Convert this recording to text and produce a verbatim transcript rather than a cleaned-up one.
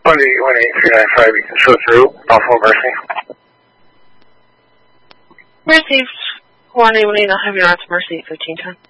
one eight one eight three nine five, you can show through. Buffalo Mercy. Received. one eight one eight, I'll have your answer, Mercy, fifteen ten.